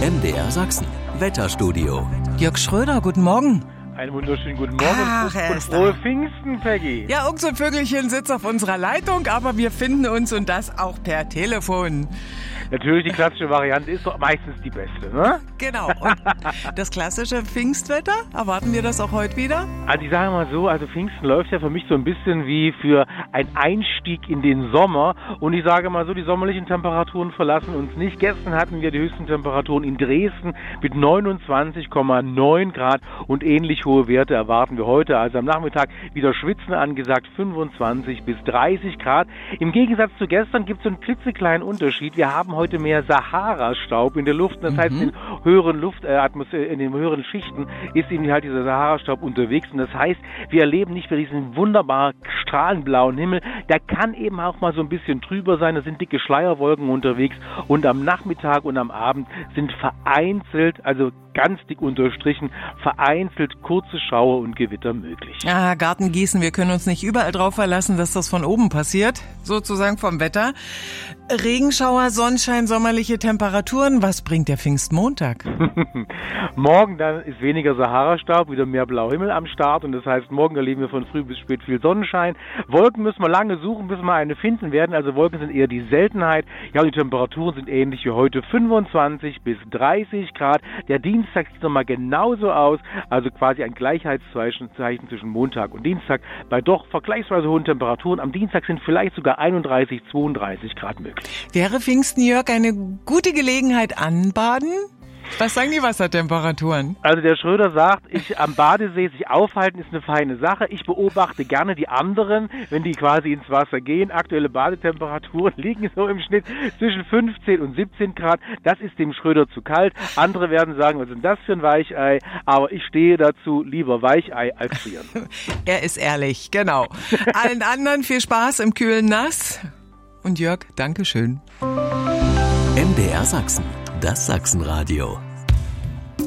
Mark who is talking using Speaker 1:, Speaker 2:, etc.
Speaker 1: MDR Sachsen, Wetterstudio.
Speaker 2: Jörg Schröder, guten Morgen.
Speaker 3: Einen wunderschönen guten Morgen und frohe Pfingsten, Peggy.
Speaker 2: Ja, irgend so ein Vögelchen sitzt auf unserer Leitung, aber wir finden uns und das auch per Telefon.
Speaker 3: Natürlich, die klassische Variante ist doch meistens die beste, ne?
Speaker 2: Genau. Und das klassische Pfingstwetter, erwarten wir das auch heute wieder?
Speaker 3: Also ich sage mal so, also Pfingsten läuft ja für mich so ein bisschen wie für einen Einstieg in den Sommer. Und ich sage mal so, die sommerlichen Temperaturen verlassen uns nicht. Gestern hatten wir die höchsten Temperaturen in Dresden mit 29,9 Grad und ähnlich hohe Werte erwarten wir heute. Also am Nachmittag wieder Schwitzen angesagt, 25 bis 30 Grad. Im Gegensatz zu gestern gibt es so einen klitzekleinen Unterschied. Wir haben heute mehr Sahara-Staub in der Luft. Das heißt, in den höheren Schichten ist eben halt dieser Sahara-Staub unterwegs. Und das heißt, wir erleben nicht mehr diesen wunderbar strahlenblauen Himmel. Der kann eben auch mal so ein bisschen trüber sein. Da sind dicke Schleierwolken unterwegs. Und am Nachmittag und am Abend sind vereinzelt, also ganz dick unterstrichen, vereinzelt kurze Schauer und Gewitter möglich.
Speaker 2: Ja, Gartengießen, wir können uns nicht überall drauf verlassen, dass das von oben passiert, sozusagen vom Wetter. Regenschauer, Sonnenschein, sommerliche Temperaturen. Was bringt der Pfingstmontag?
Speaker 3: Morgen dann ist weniger Sahara-Staub, wieder mehr blauer Himmel am Start. Und das heißt, morgen erleben wir von früh bis spät viel Sonnenschein. Wolken müssen wir lange suchen, bis wir eine finden werden. Also Wolken sind eher die Seltenheit. Ja, und die Temperaturen sind ähnlich wie heute, 25 bis 30 Grad. Der Dienstag sieht nochmal genauso aus. Also quasi ein Gleichheitszeichen zwischen Montag und Dienstag. Bei doch vergleichsweise hohen Temperaturen. Am Dienstag sind vielleicht sogar 31, 32 Grad möglich.
Speaker 2: Wäre Pfingsten, Jörg, eine gute Gelegenheit anbaden? Was sagen die Wassertemperaturen?
Speaker 3: Also der Schröder sagt, am Badesee sich aufhalten ist eine feine Sache. Ich beobachte gerne die anderen, wenn die quasi ins Wasser gehen. Aktuelle Badetemperaturen liegen so im Schnitt zwischen 15 und 17 Grad. Das ist dem Schröder zu kalt. Andere werden sagen, was ist denn das für ein Weichei? Aber ich stehe dazu, lieber Weichei als frieren.
Speaker 2: Er ist ehrlich, genau. Allen anderen viel Spaß im kühlen Nass. Und Jörg, Dankeschön.
Speaker 1: MDR Sachsen, das Sachsenradio.